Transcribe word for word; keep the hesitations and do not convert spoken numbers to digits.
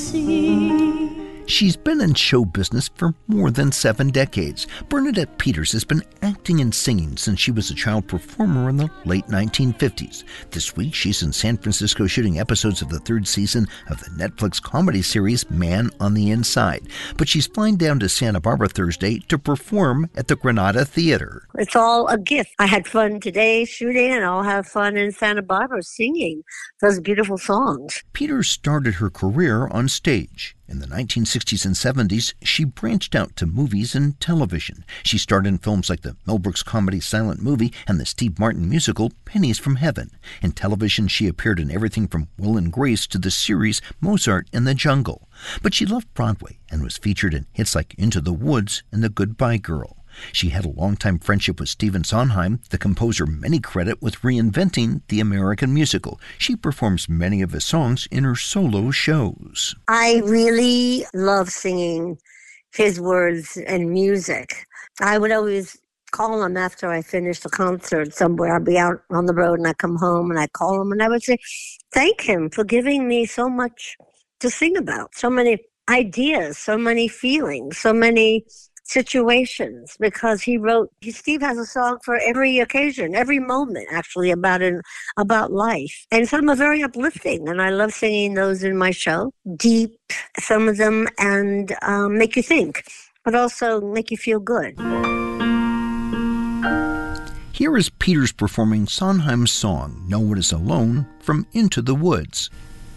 see. She's been in show business for more than seven decades. Bernadette Peters has been acting and singing since she was a child performer in the late nineteen fifties. This week, she's in San Francisco shooting episodes of the third season of the Netflix comedy series Man on the Inside. But she's flying down to Santa Barbara Thursday to perform at the Granada Theater. It's all a gift. I had fun today shooting, and I'll have fun in Santa Barbara singing those beautiful songs. Peters started her career on stage. In the nineteen sixties and seventies, she branched out to movies and television. She starred in films like the Mel Brooks comedy Silent Movie and the Steve Martin musical Pennies from Heaven. In television, she appeared in everything from Will and Grace to the series Mozart in the Jungle. But she loved Broadway and was featured in hits like Into the Woods and The Goodbye Girl. She had a longtime friendship with Stephen Sondheim, the composer many credit with reinventing the American musical. She performs many of his songs in her solo shows. I really love singing his words and music. I would always call him after I finished the concert somewhere. I'd be out on the road and I'd come home and I'd call him and I would say, thank him for giving me so much to sing about, so many ideas, so many feelings, so many situations, because he wrote, he, Steve has a song for every occasion, every moment, actually, about an, about life. And some are very uplifting, and I love singing those in my show. Deep, some of them, and um, make you think, but also make you feel good. Here is Peters performing Sondheim's song, No One Is Alone, from Into the Woods.